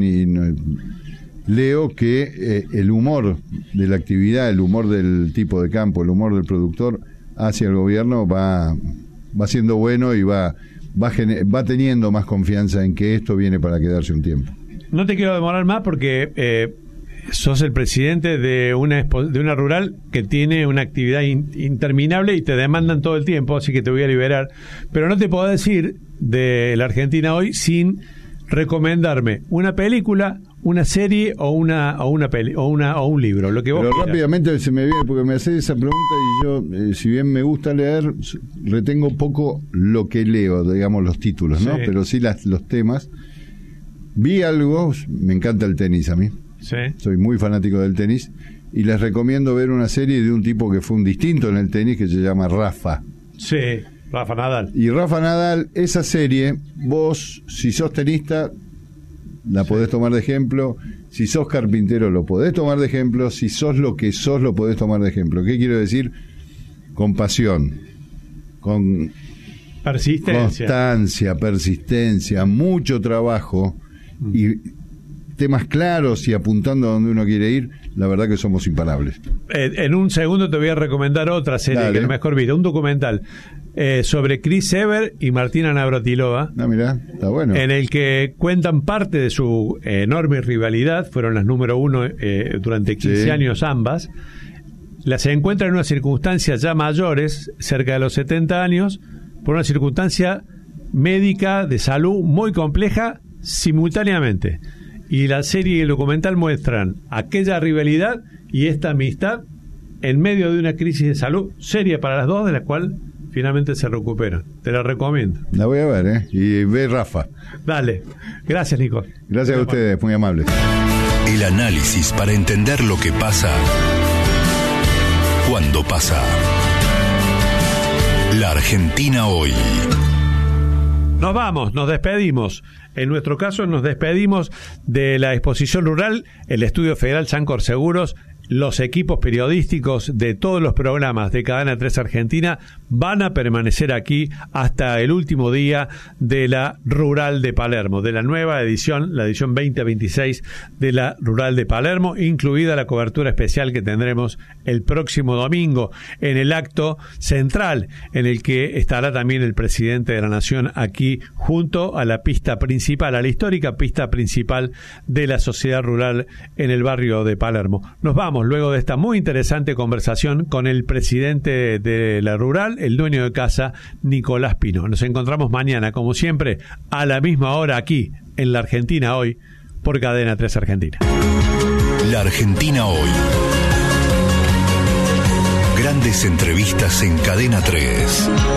leo que el humor de la actividad, el humor del tipo de campo, el humor del productor hacia el gobierno va siendo bueno y va teniendo más confianza en que esto viene para quedarse un tiempo. No te quiero demorar más porque sos el presidente de una rural que tiene una actividad interminable y te demandan todo el tiempo, así que te voy a liberar. Pero no te puedo decir de la Argentina hoy sin recomendarme una película, una serie o un libro, lo que vos quieras. Rápidamente se me viene, porque me haces esa pregunta y yo, si bien me gusta leer, retengo poco lo que leo, digamos los títulos, ¿no? Pero sí los temas. Vi algo, me encanta el tenis a mí. Soy muy fanático del tenis y les recomiendo ver una serie de un tipo que fue un distinto en el tenis que se llama Rafa. Rafa Nadal. Y Rafa Nadal, esa serie, vos, si sos tenista, la podés tomar de ejemplo. Si sos carpintero, lo podés tomar de ejemplo. Si sos lo que sos, lo podés tomar de ejemplo. ¿Qué quiero decir? Con pasión, con constancia, persistencia, mucho trabajo y temas claros y apuntando a donde uno quiere ir, la verdad que somos imparables. En un segundo te voy a recomendar otra serie. Dale. Que a lo mejor viste, un documental sobre Chris Evert y Martina Navratilova. Mirá, está bueno. En el que cuentan parte de su enorme rivalidad. Fueron las número 1 durante 15 años ambas. Las encuentran en unas circunstancias ya mayores, cerca de los 70 años, por una circunstancia médica de salud muy compleja simultáneamente. Y la serie y el documental muestran aquella rivalidad y esta amistad en medio de una crisis de salud seria para las dos, de la cual finalmente se recuperan. Te la recomiendo. La voy a ver, y ve Rafa. Dale. Gracias, Nico. Gracias a ustedes, muy amables. El análisis para entender lo que pasa cuando pasa. La Argentina hoy. Nos vamos, nos despedimos. En nuestro caso nos despedimos de la exposición rural, el Estudio Federal Sancor Seguros. Los equipos periodísticos de todos los programas de Cadena 3 Argentina van a permanecer aquí hasta el último día de la Rural de Palermo, de la nueva edición, la edición 2026 de la Rural de Palermo, incluida la cobertura especial que tendremos el próximo domingo en el acto central, en el que estará también el presidente de la Nación aquí junto a la pista principal, a la histórica pista principal de la sociedad rural en el barrio de Palermo. Nos vamos luego de esta muy interesante conversación con el presidente de la Rural, el dueño de casa, Nicolás Pino. Nos encontramos mañana, como siempre, a la misma hora aquí, en La Argentina Hoy, por Cadena 3 Argentina. La Argentina Hoy. Grandes entrevistas en Cadena 3.